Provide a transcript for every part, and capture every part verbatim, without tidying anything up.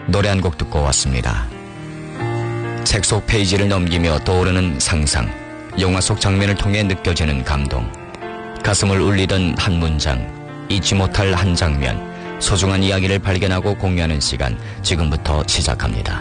노래 한 곡 듣고 왔습니다. 책 속 페이지를 넘기며 떠오르는 상상, 영화 속 장면을 통해 느껴지는 감동, 가슴을 울리던 한 문장, 잊지 못할 한 장면, 소중한 이야기를 발견하고 공유하는 시간, 지금부터 시작합니다.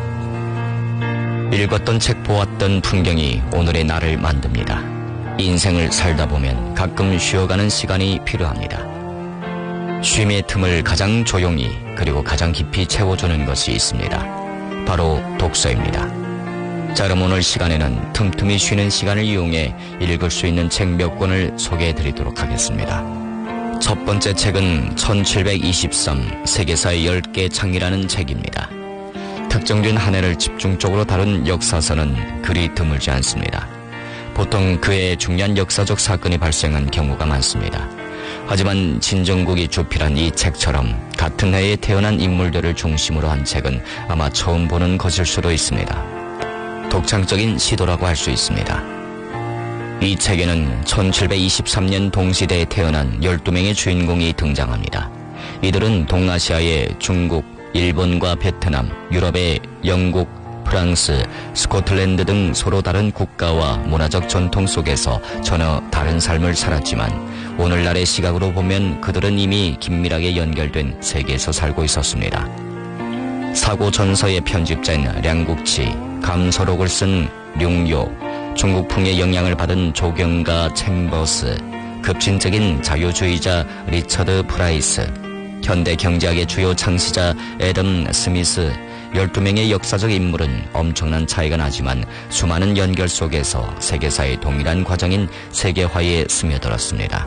읽었던 책, 보았던 풍경이 오늘의 나를 만듭니다. 인생을 살다 보면 가끔 쉬어가는 시간이 필요합니다. 쉼의 틈을 가장 조용히 그리고 가장 깊이 채워주는 것이 있습니다. 바로 독서입니다. 자, 그럼 오늘 시간에는 틈틈이 쉬는 시간을 이용해 읽을 수 있는 책 몇 권을 소개해드리도록 하겠습니다. 첫 번째 책은 천칠백이십삼 세계사의 열 개 창이라는 책입니다. 특정된 한 해를 집중적으로 다룬 역사서는 그리 드물지 않습니다. 보통 그해 중요한 역사적 사건이 발생한 경우가 많습니다. 하지만 진정국이 주필한 이 책처럼 같은 해에 태어난 인물들을 중심으로 한 책은 아마 처음 보는 것일 수도 있습니다. 독창적인 시도라고 할 수 있습니다. 이 책에는 천칠백이십삼 년 동시대에 태어난 열두 명의 주인공이 등장합니다. 이들은 동아시아의 중국, 일본과 베트남, 유럽의 영국, 프랑스, 스코틀랜드 등 서로 다른 국가와 문화적 전통 속에서 전혀 다른 삶을 살았지만 오늘날의 시각으로 보면 그들은 이미 긴밀하게 연결된 세계에서 살고 있었습니다. 사고전서의 편집자인 량국치, 감서록을 쓴 룡요, 중국풍의 영향을 받은 조경가 챔버스, 급진적인 자유주의자 리처드 프라이스, 현대 경제학의 주요 창시자 애덤 스미스, 열두 명의 역사적 인물은 엄청난 차이가 나지만 수많은 연결 속에서 세계사의 동일한 과정인 세계화에 스며들었습니다.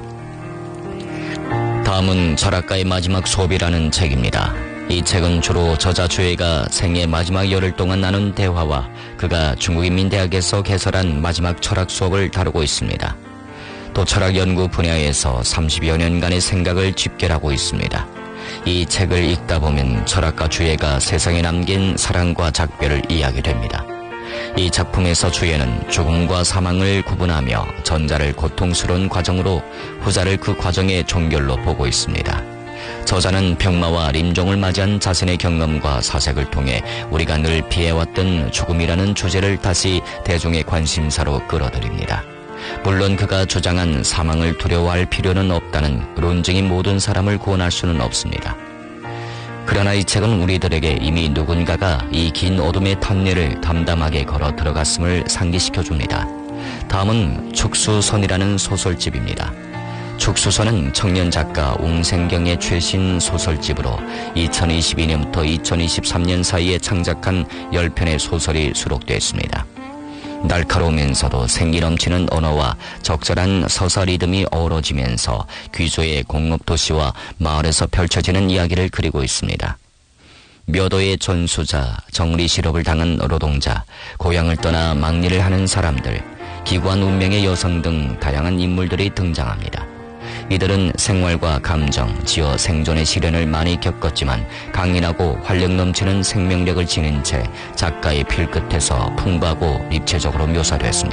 다음은 철학가의 마지막 수업이라는 책입니다. 이 책은 주로 저자 주애가 생애 마지막 열흘 동안 나눈 대화와 그가 중국인민대학에서 개설한 마지막 철학 수업을 다루고 있습니다. 또 철학 연구 분야에서 삼십여 년간의 생각을 집결하고 있습니다. 이 책을 읽다 보면 철학가 주애가 세상에 남긴 사랑과 작별을 이해하게 됩니다. 이 작품에서 주애는 죽음과 사망을 구분하며 전자를 고통스러운 과정으로 후자를 그 과정의 종결로 보고 있습니다. 저자는 병마와臨終을 맞이한 자신의 경험과 사색을 통해 우리가 늘 피해왔던 죽음이라는 주제를 다시 대중의 관심사로 끌어들입니다. 물론 그가 주장한 사망을 두려워할 필요는 없다는論증이 모든 사람을 구원할 수는 없습니다. 그러나 이 책은 우리들에게 이미 누군가가 이 긴 어둠의 탐례를 담담하게 걸어 들어갔음을 상기시켜줍니다. 다음은 축수선이라는 소설집입니다. 축수선은 청년 작가 웅생경의 최신 소설집으로 이천이십이 년부터 이천이십삼 년 사이에 창작한 열 편의 소설이 수록되어 있습니다. 날카로우면서도 생기 넘치는 언어와 적절한 서사 리듬이 어우러지면서 귀조의 공업도시와 마을에서 펼쳐지는 이야기를 그리고 있습니다. 묘도의 전수자, 정리실업을 당한 노동자, 고향을 떠나 막리를 하는 사람들, 기구한 운명의 여성 등 다양한 인물들이 등장합니다. 이들은 생활과 감정, 지어 생존의 시련을 많이 겪었지만 강인하고 활력 넘치는 생명력을 지닌 채 작가의 필끝에서 풍부하고 입체적으로 묘사됐습니다.